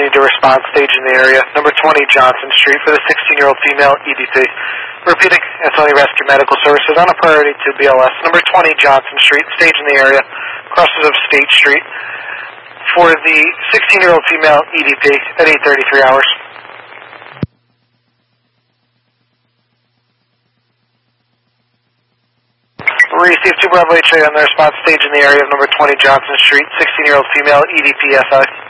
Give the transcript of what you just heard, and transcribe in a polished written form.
need to respond, stage in the area. Number 20 Johnson Street for the 16-year-old female EDP. Repeating, Anthony Rescue Medical Services on a priority to BLS. Number 20 Johnson Street, stage in the area, crosses of State Street for the 16-year-old female EDP at 8:33 hours. Received 2 Bravo HA on the response, stage in the area of number 20 Johnson Street, 16-year-old female EDP SI.